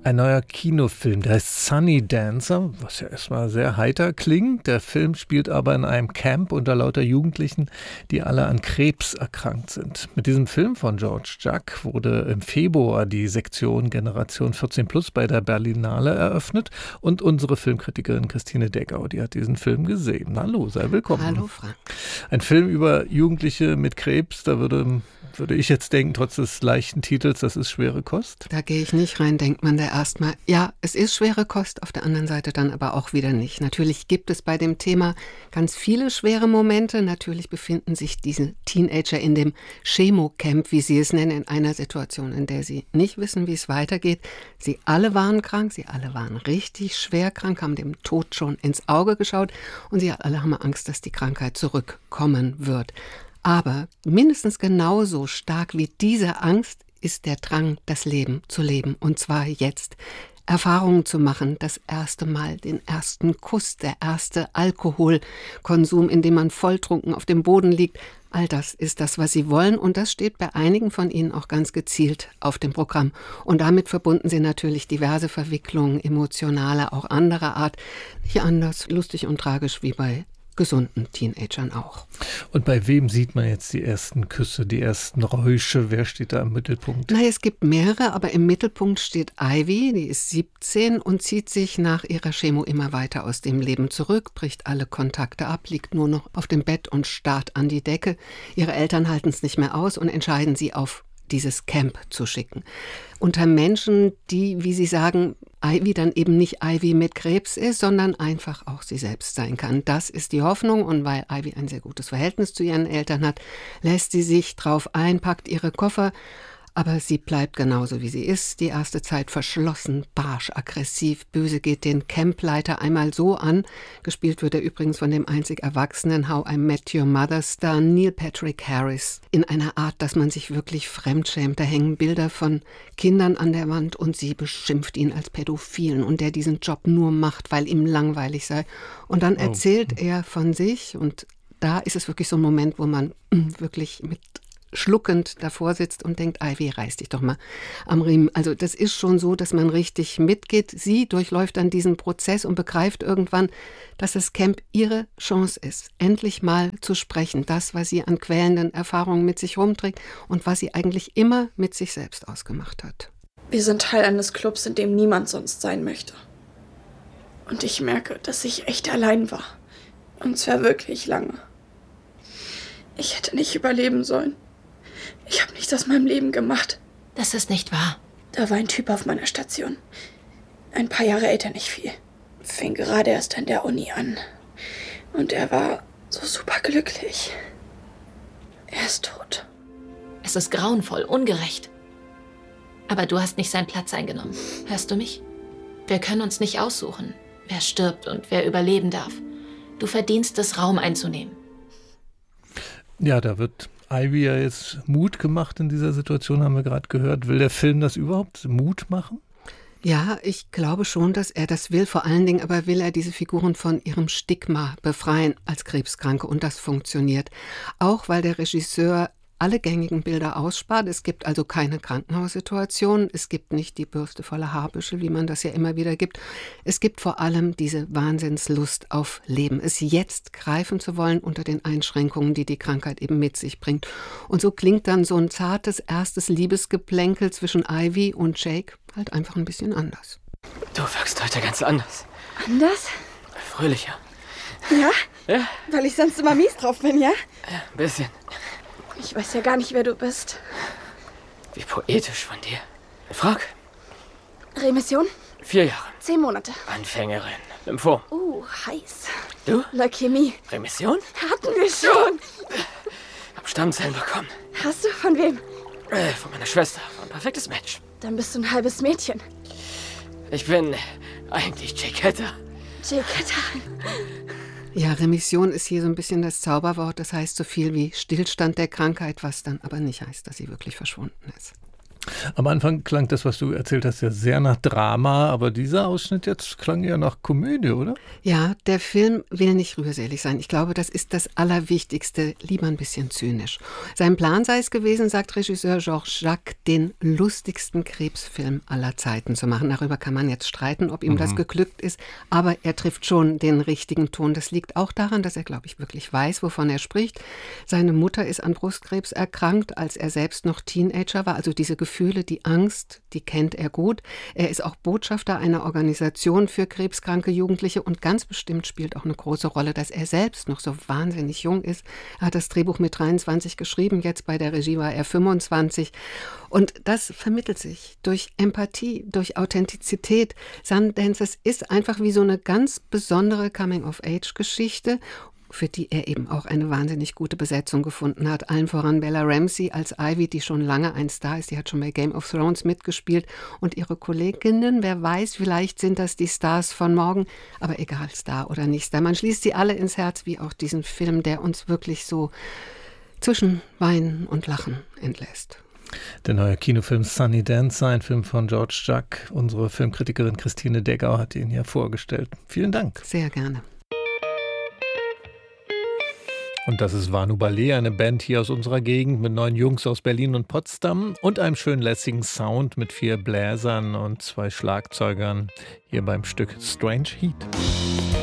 Ein neuer Kinofilm, der heißt Sunny Dancer, was ja erstmal sehr heiter klingt. Der Film spielt aber in einem Camp unter lauter Jugendlichen, die alle an Krebs erkrankt sind. Mit diesem Film von George Jacques wurde im Februar die Sektion Generation 14 Plus bei der Berlinale eröffnet. Und unsere Filmkritikerin Christine Deckau, die hat diesen Film gesehen. Hallo, sei willkommen. Hallo, Frank. Ein Film über Jugendliche mit Krebs, da würde ich jetzt denken, trotz des leichten Titels, das ist schwere Kost. Da gehe ich nicht rein, denkt man da erstmal, ja, es ist schwere Kost, auf der anderen Seite dann aber auch wieder nicht. Natürlich gibt es bei dem Thema ganz viele schwere Momente. Natürlich befinden sich diese Teenager in dem Chemocamp, wie sie es nennen, in einer Situation, in der sie nicht wissen, wie es weitergeht. Sie alle waren krank, sie alle waren richtig schwer krank, haben dem Tod schon ins Auge geschaut und sie alle haben Angst, dass die Krankheit zurückkommen wird. Aber mindestens genauso stark wie diese Angst ist der Drang, das Leben zu leben. Und zwar jetzt. Erfahrungen zu machen, das erste Mal, den ersten Kuss, der erste Alkoholkonsum, in dem man volltrunken auf dem Boden liegt. All das ist das, was sie wollen. Und das steht bei einigen von ihnen auch ganz gezielt auf dem Programm. Und damit verbunden sind natürlich diverse Verwicklungen, emotionale, auch anderer Art. Nicht anders lustig und tragisch wie bei gesunden Teenagern auch. Und bei wem sieht man jetzt die ersten Küsse, die ersten Räusche? Wer steht da im Mittelpunkt? Es gibt mehrere, aber im Mittelpunkt steht Ivy, die ist 17 und zieht sich nach ihrer Chemo immer weiter aus dem Leben zurück, bricht alle Kontakte ab, liegt nur noch auf dem Bett und starrt an die Decke. Ihre Eltern halten es nicht mehr aus und entscheiden, sie auf dieses Camp zu schicken. Unter Menschen, die, wie sie sagen, Ivy dann eben nicht Ivy mit Krebs ist, sondern einfach auch sie selbst sein kann. Das ist die Hoffnung und weil Ivy ein sehr gutes Verhältnis zu ihren Eltern hat, lässt sie sich drauf ein, packt ihre Koffer, aber sie bleibt genauso, wie sie ist. Die erste Zeit verschlossen, barsch, aggressiv, böse, geht den Campleiter einmal so an. Gespielt wird er übrigens von dem einzig erwachsenen How I Met Your Mother Star Neil Patrick Harris. In einer Art, dass man sich wirklich fremdschämt. Da hängen Bilder von Kindern an der Wand und sie beschimpft ihn als Pädophilen und der diesen Job nur macht, weil ihm langweilig sei. Und dann erzählt er von sich und da ist es wirklich so ein Moment, wo man wirklich mit schluckend davor sitzt und denkt, Ivy, reiß dich doch mal am Riemen. Also das ist schon so, dass man richtig mitgeht. Sie durchläuft dann diesen Prozess und begreift irgendwann, dass das Camp ihre Chance ist, endlich mal zu sprechen. Das, was sie an quälenden Erfahrungen mit sich rumträgt und was sie eigentlich immer mit sich selbst ausgemacht hat. Wir sind Teil eines Clubs, in dem niemand sonst sein möchte. Und ich merke, dass ich echt allein war. Und zwar wirklich lange. Ich hätte nicht überleben sollen. Ich habe nichts aus meinem Leben gemacht. Das ist nicht wahr. Da war ein Typ auf meiner Station. Ein paar Jahre älter, nicht viel. Fing gerade erst an der Uni an. Und er war so super glücklich. Er ist tot. Es ist grauenvoll, ungerecht. Aber du hast nicht seinen Platz eingenommen. Hörst du mich? Wir können uns nicht aussuchen, wer stirbt und wer überleben darf. Du verdienst es, Raum einzunehmen. Ja, da wird Ivy ja jetzt Mut gemacht in dieser Situation, haben wir gerade gehört. Will der Film das überhaupt Mut machen? Ja, ich glaube schon, dass er das will. Vor allen Dingen aber will er diese Figuren von ihrem Stigma befreien als Krebskranke. Und das funktioniert. Auch weil der Regisseur alle gängigen Bilder ausspart. Es gibt also keine Krankenhaussituation. Es gibt nicht die Bürste voller Haarbüschel, wie man das ja immer wieder gibt. Es gibt vor allem diese Wahnsinnslust auf Leben. Es jetzt greifen zu wollen unter den Einschränkungen, die die Krankheit eben mit sich bringt. Und so klingt dann so ein zartes erstes Liebesgeplänkel zwischen Ivy und Jake halt einfach ein bisschen anders. Du wirkst heute ganz anders. Anders? Fröhlicher. Ja? Ja? Weil ich sonst immer mies drauf bin, ja? Ja, ein bisschen. Ich weiß ja gar nicht, wer du bist. Wie poetisch von dir. Frag. Remission? 4 Jahre. 10 Monate. Anfängerin. Lymphom. Heiß. Du? Leukämie. Remission? Hatten wir schon. Hab Stammzellen bekommen. Hast du von wem? Von meiner Schwester. Ein perfektes Match. Dann bist du ein halbes Mädchen. Ich bin eigentlich Jake Hatter. Jake Hatter. Ja, Remission ist hier so ein bisschen das Zauberwort. Das heißt so viel wie Stillstand der Krankheit, was dann aber nicht heißt, dass sie wirklich verschwunden ist. Am Anfang klang das, was du erzählt hast, ja sehr nach Drama, aber dieser Ausschnitt jetzt klang ja nach Komödie, oder? Ja, der Film will nicht rührselig sein. Ich glaube, das ist das Allerwichtigste, lieber ein bisschen zynisch. Sein Plan sei es gewesen, sagt Regisseur Georges Jacques, den lustigsten Krebsfilm aller Zeiten zu machen. Darüber kann man jetzt streiten, ob ihm das geglückt ist, aber er trifft schon den richtigen Ton. Das liegt auch daran, dass er, glaube ich, wirklich weiß, wovon er spricht. Seine Mutter ist an Brustkrebs erkrankt, als er selbst noch Teenager war, also diese Gefühle, die Angst, die kennt er gut. Er ist auch Botschafter einer Organisation für krebskranke Jugendliche und ganz bestimmt spielt auch eine große Rolle, dass er selbst noch so wahnsinnig jung ist. Er hat das Drehbuch mit 23 geschrieben, jetzt bei der Regie war er 25. Und das vermittelt sich durch Empathie, durch Authentizität. Sundance, es ist einfach wie so eine ganz besondere Coming-of-Age-Geschichte, für die er eben auch eine wahnsinnig gute Besetzung gefunden hat. Allen voran Bella Ramsey als Ivy, die schon lange ein Star ist. Die hat schon bei Game of Thrones mitgespielt. Und ihre Kolleginnen, wer weiß, vielleicht sind das die Stars von morgen. Aber egal, Star oder nicht Star. Man schließt sie alle ins Herz, wie auch diesen Film, der uns wirklich so zwischen Weinen und Lachen entlässt. Der neue Kinofilm Sunny Dancer, ein Film von Georges Jacques. Unsere Filmkritikerin Christine Deggau hat ihn hier vorgestellt. Vielen Dank. Sehr gerne. Und das ist Vanu Ballet, eine Band hier aus unserer Gegend mit 9 Jungs aus Berlin und Potsdam und einem schön lässigen Sound mit 4 Bläsern und 2 Schlagzeugern hier beim Stück Strange Heat.